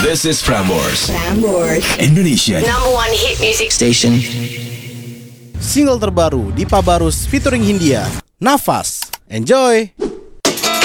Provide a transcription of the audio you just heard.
This is Prambors, Prambors, Indonesia #1 hit music station. Single terbaru Dipa Barus featuring Hindia, Nafas. Enjoy!